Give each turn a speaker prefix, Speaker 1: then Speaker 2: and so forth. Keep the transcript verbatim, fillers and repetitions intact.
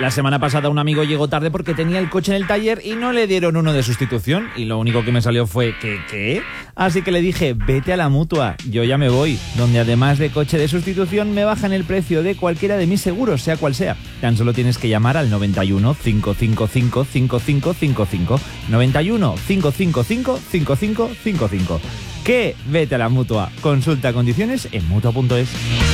Speaker 1: La semana pasada un amigo llegó tarde porque tenía el coche en el taller y no le dieron uno de sustitución y lo único que me salió fue ¿qué? ¿Qué? Así que le dije, vete a la Mutua, yo ya me voy, donde además de coche de sustitución me bajan el precio de cualquiera de mis seguros, sea cual sea. Tan solo tienes que llamar al noventa y uno, cinco cinco cinco, cinco cinco cinco cinco, noventa y uno, cinco cinco cinco, cinco cinco cinco cinco. ¿Qué? Vete a la Mutua. Consulta condiciones en mutua punto es.